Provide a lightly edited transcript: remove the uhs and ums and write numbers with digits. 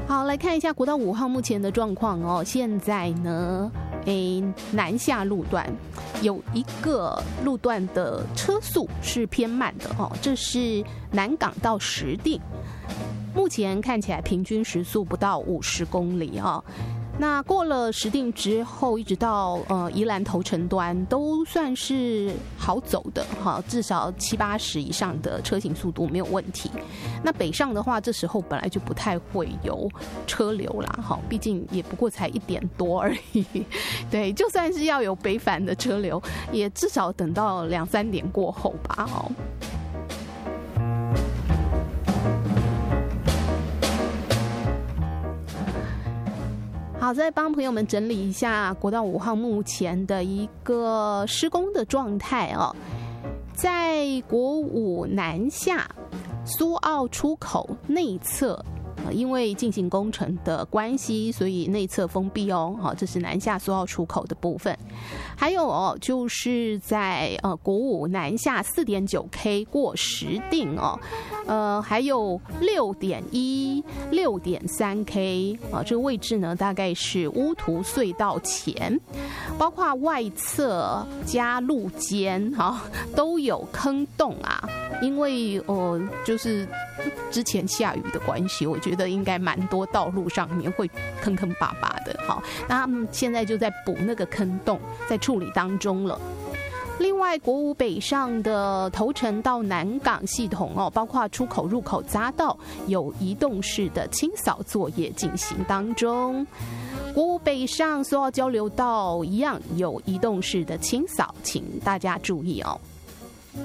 好，来看一下国道5号目前的状况哦。现在呢，南下路段有一个路段的车速是偏慢的哦，这是南港到石碇，目前看起来平均时速不到50公里哦。那过了石碇之后，一直到宜兰头城端都算是好走的哈，至少70、80以上的车行速度没有问题。那北上的话，这时候本来就不太会有车流啦，哈，毕竟也不过才1点多而已。对，就算是要有北返的车流，也至少等到2、3点过后吧，哦。好，再帮朋友们整理一下国道5号目前的一个施工的状态哦。在国5南下苏澳出口内侧，因为进行工程的关系，所以内侧封闭哦。好，这是南下苏澳出口的部分。还有哦，就是在国5南下4.9K 过石碇哦，还有6.1、6.3K 啊，这个位置呢大概是乌涂隧道前，包括外侧加路肩哈都有坑洞啊，因为就是之前下雨的关系，我觉得应该蛮多道路上面会坑坑巴巴的。好，那他们现在就在补那个坑洞，在处理当中了。另外，国5北上的头城到南港系统哦，包括出口入口匝道有移动式的清扫作业进行当中。国5北上苏澳交流道一样有移动式的清扫，请大家注意哦。